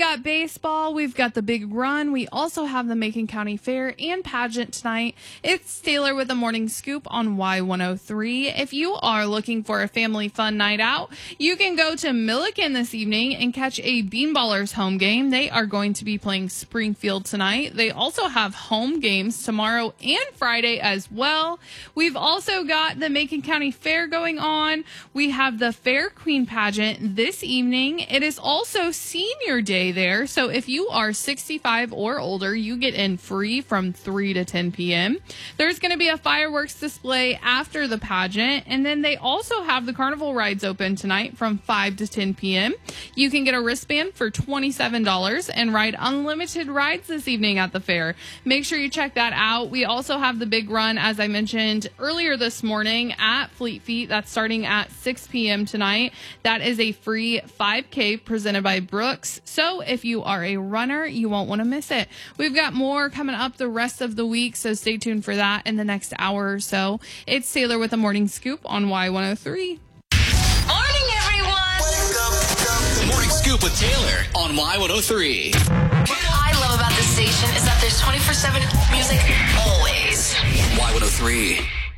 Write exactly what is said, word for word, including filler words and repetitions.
got baseball. We've got the big run. We also have the Macon County Fair and pageant tonight. It's Taylor with the Morning Scoop on Y one oh three. If you are looking for a family fun night out, you can go to Milliken this evening and catch a Beanballers home game. They are going to be playing Springfield tonight. They also have home games tomorrow and Friday as well. We've also got the Macon County Fair going on. We have the Fair Queen pageant this evening. It is also Senior Day there. So if you are sixty-five or older, you get in free from three to ten p.m. There's going to be a fireworks display after the pageant. And then they also have the carnival rides open tonight from five to ten p.m. You can get a wristband for twenty-seven dollars and ride unlimited rides this evening at the fair. Make sure you check that out. We also have the big run, as I mentioned earlier this morning, at Fleet Feet. That's starting at six p.m. tonight. That is a free five K presented by Brooks. So if you are a runner, you won't want to miss it. We've got more coming up the rest of the week, so stay tuned for that in the next hour or so. It's Taylor with the Morning Scoop on Y one oh three. Morning, everyone. Wake up, wake up. The Morning Scoop with Taylor on Y one oh three. What I love about this station is that there's twenty-four seven music always. Y one oh three.